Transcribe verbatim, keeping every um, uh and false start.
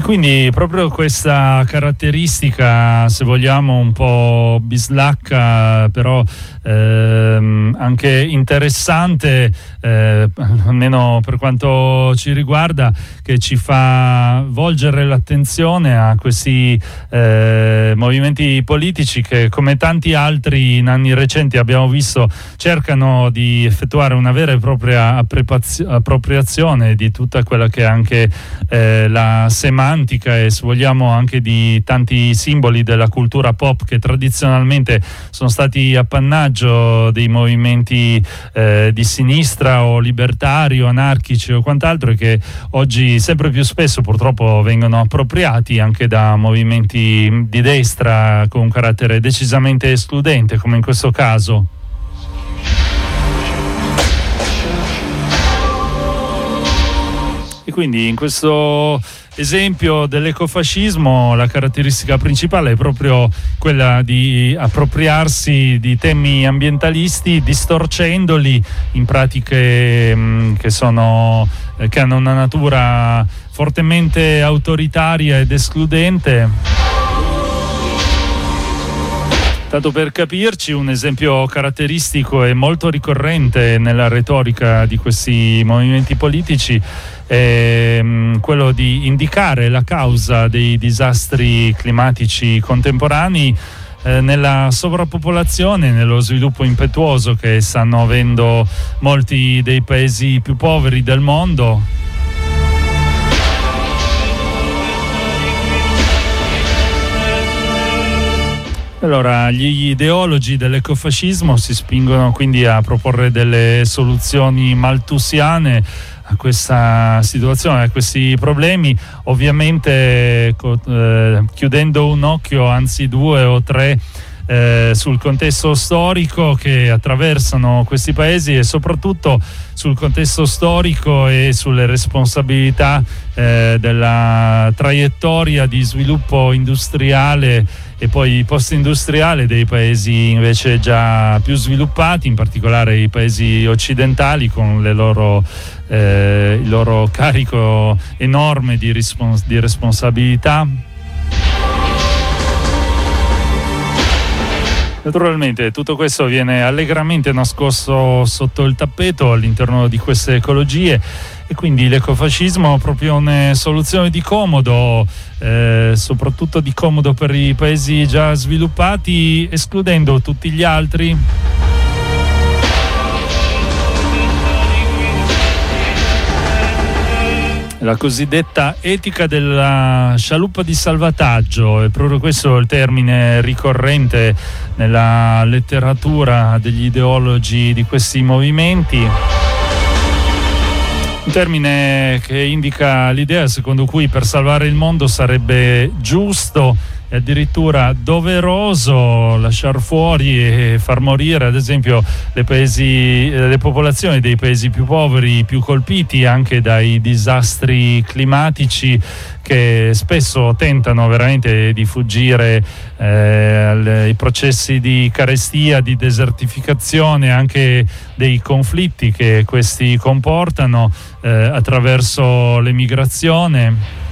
Quindi proprio questa caratteristica, se vogliamo, un po' bislacca, però ehm, anche interessante, eh, almeno per quanto ci riguarda, che ci fa volgere l'attenzione a questi eh, movimenti politici che, come tanti altri in anni recenti abbiamo visto, cercano di effettuare una vera e propria appropriazione di tutta quella che è anche eh, la semantica e, se vogliamo, anche di tanti simboli della cultura pop che tradizionalmente sono stati appannaggio dei movimenti eh, di sinistra o libertari o anarchici o quant'altro, e che oggi sempre più spesso purtroppo vengono appropriati anche da movimenti di destra con un carattere decisamente escludente, come in questo caso. E quindi in questo esempio dell'ecofascismo la caratteristica principale è proprio quella di appropriarsi di temi ambientalisti distorcendoli in pratiche mh, che sono eh, che hanno una natura fortemente autoritaria ed escludente. Tanto per capirci, un esempio caratteristico e molto ricorrente nella retorica di questi movimenti politici è mh, quello di indicare la causa dei disastri climatici contemporanei eh, nella sovrappopolazione, nello sviluppo impetuoso che stanno avendo molti dei paesi più poveri del mondo. Allora, gli ideologi dell'ecofascismo si spingono quindi a proporre delle soluzioni malthusiane a questa situazione, a questi problemi, ovviamente eh, chiudendo un occhio, anzi due o tre, Eh, sul contesto storico che attraversano questi paesi e soprattutto sul contesto storico e sulle responsabilità eh, della traiettoria di sviluppo industriale e poi post-industriale dei paesi invece già più sviluppati, in particolare i paesi occidentali, con le loro, eh, il loro carico enorme di, respons- di responsabilità. Naturalmente tutto questo viene allegramente nascosto sotto il tappeto all'interno di queste ecologie, e quindi l'ecofascismo propone soluzioni di comodo, eh, soprattutto di comodo per i paesi già sviluppati, escludendo tutti gli altri. La cosiddetta etica della scialuppa di salvataggio, è proprio questo il termine ricorrente nella letteratura degli ideologi di questi movimenti. Un termine che indica l'idea secondo cui per salvare il mondo sarebbe giusto e addirittura doveroso lasciar fuori e far morire, ad esempio, le paesi, le popolazioni dei paesi più poveri, più colpiti anche dai disastri climatici, che spesso tentano veramente di fuggire eh, ai processi di carestia, di desertificazione, anche dei conflitti che questi comportano eh, attraverso l'emigrazione.